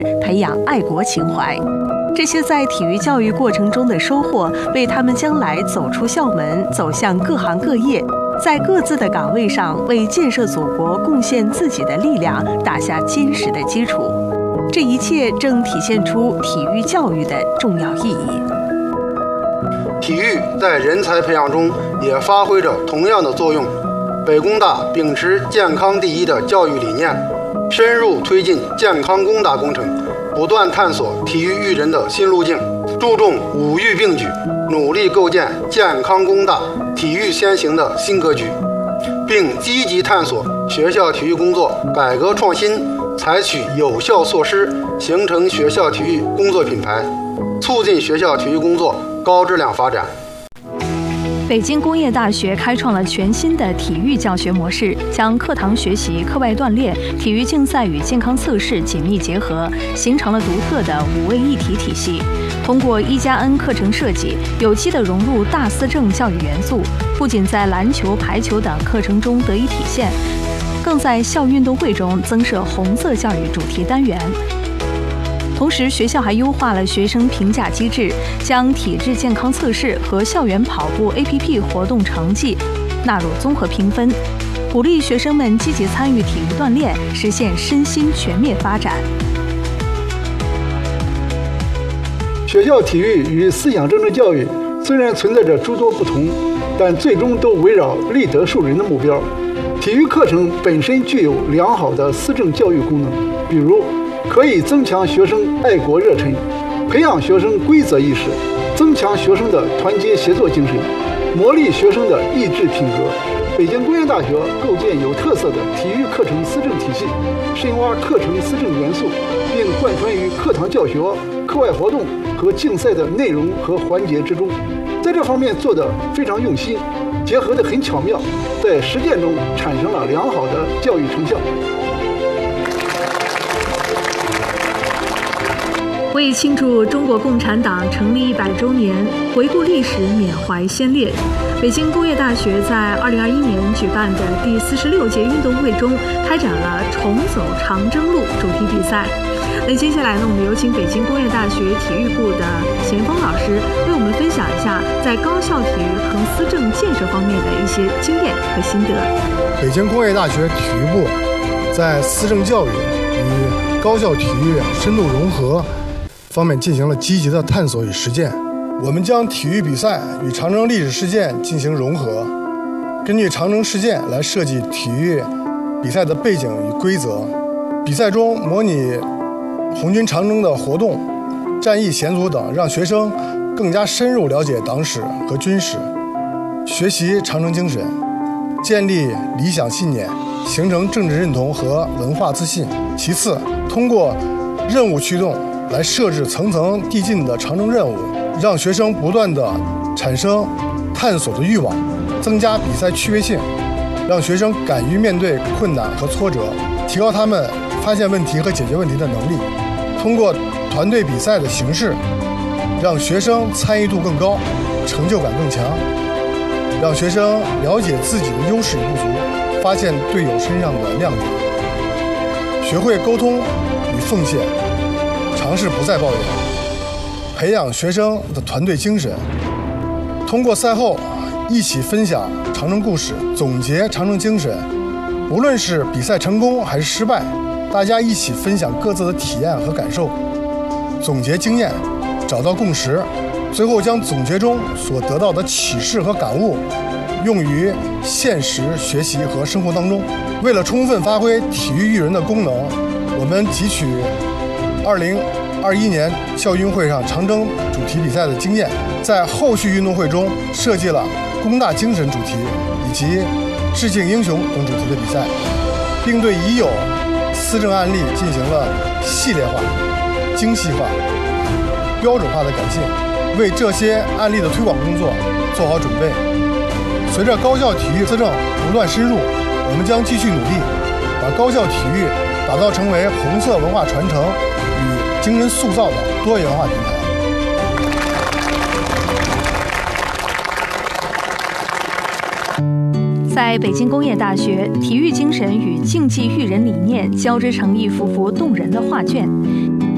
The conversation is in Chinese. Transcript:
培养爱国情怀。这些在体育教育过程中的收获，为他们将来走出校门，走向各行各业，在各自的岗位上为建设祖国贡献自己的力量打下坚实的基础。这一切正体现出体育教育的重要意义。 体育在人才培养中也发挥着同样的作用。北工大秉持健康第一的教育理念，深入推进健康工大工程，不断探索体育育人的新路径，注重五育并举，努力构建健康工大体育先行的新格局，并积极探索学校体育工作改革创新，采取有效措施，形成学校体育工作品牌，促进学校体育工作高质量发展。 北京工业大学开创了全新的体育教学模式，将课堂学习、课外锻炼、体育竞赛与健康测试紧密结合，形成了独特的5位一体体系。通过1+N 课程设计，有机地融入大思政教育元素，不仅在篮球、排球等课程中得以体现，更在校运动会中增设红色教育主题单元。同时，学校还优化了学生评价机制，将体质健康测试和校园跑步 APP 活动成绩纳入综合评分，鼓励学生们积极参与体育锻炼，实现身心全面发展。 学校体育与思想政治教育虽然存在着诸多不同，但最终都围绕立德树人的目标。体育课程本身具有良好的思政教育功能，比如可以增强学生爱国热忱，培养学生规则意识，增强学生的团结协作精神，磨砺学生的意志品格。北京工业大学构建有特色的体育课程思政体系，深挖课程思政元素，并贯穿于课堂教学、课外活动和竞赛的内容和环节之中。在这方面做得非常用心，结合得很巧妙，在实践中产生了良好的教育成效。 为庆祝中国共产党成立100周年，回顾历史，缅怀先烈，北京工业大学在2021年举办的第46届运动会中开展了重走长征路主题比赛。那接下来呢，我们有请北京工业大学体育部的钱锋老师为我们分享一下在高校体育和思政建设方面的一些经验和心得。 北京工业大学体育部在思政教育与高校体育深度融合方面进行了积极的探索与实践。我们将体育比赛与长征历史事件进行融合，根据长征事件来设计体育比赛的背景与规则。比赛中模拟红军长征的活动、战役险阻等，让学生更加深入了解党史和军史，学习长征精神，建立理想信念，形成政治认同和文化自信。其次，通过任务驱动来设置层层递进的长征任务，让学生不断地产生探索的欲望，增加比赛趣味性，让学生敢于面对困难和挫折，提高他们发现问题和解决问题的能力。通过团队比赛的形式，让学生参与度更高，成就感更强，让学生了解自己的优势与不足，发现队友身上的亮点，学会沟通与奉献，尝试不再抱怨，培养学生的团队精神。通过赛后一起分享长征故事，总结长征精神，无论是比赛成功还是失败，大家一起分享各自的体验和感受，总结经验，找到共识，最后将总结中所得到的启示和感悟用于现实学习和生活当中。为了充分发挥体育育人的功能，我们汲取2021年校运会上长征主题比赛的经验，在后续运动会中设计了工大精神主题以及致敬英雄等主题的比赛，并对已有思政案例进行了系列化、精细化、标准化的改进，为这些案例的推广工作做好准备。随着高校体育思政不断深入，我们将继续努力，把高校体育打造成为红色文化传承与精神塑造的多元化平台。 在北京工业大学，体育精神与竞技育人理念交织成一幅幅动人的画卷。